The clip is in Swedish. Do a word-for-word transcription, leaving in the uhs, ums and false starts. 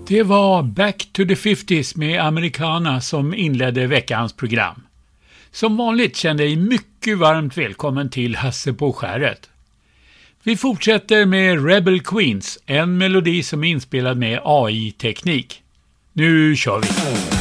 Det var Back to the fifties med Americana som inledde veckans program. Som vanligt kände jag mycket varmt välkommen till Hasse på skäret. Vi fortsätter med Rebel Queens, en melodi som är inspelad med A I-teknik. Nu kör vi!